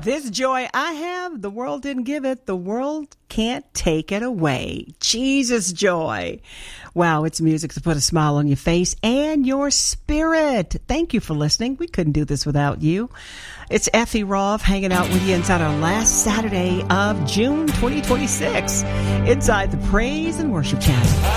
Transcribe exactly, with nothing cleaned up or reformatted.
This joy I have, the world didn't give it. The world can't take it away. Jesus joy. Wow, it's music to put a smile on your face and your spirit. Thank you for listening. We couldn't do this without you. It's Effie Roth hanging out with you inside our last Saturday of June twenty twenty-six inside the Praise and Worship Channel.